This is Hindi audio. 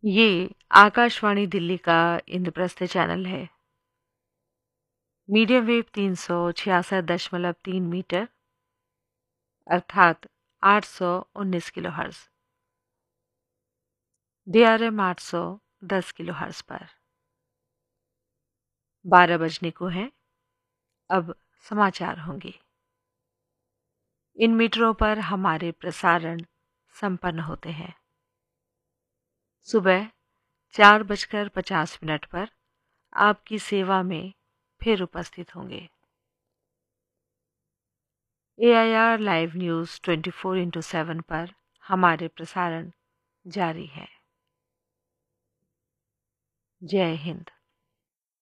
ये आकाशवाणी दिल्ली का इंद्रप्रस्थ चैनल है। मीडियम वेव 366.3 मीटर अर्थात 819 किलोहर्ट्ज़, DRM 810 किलोहर्ट्ज़ पर 12 बजने को है। अब समाचार होंगे। इन मीटरों पर हमारे प्रसारण संपन्न होते हैं। सुबह 4:50 पर आपकी सेवा में फिर उपस्थित होंगे। AIR लाइव न्यूज़ 24/7 पर हमारे प्रसारण जारी है। जय हिंद।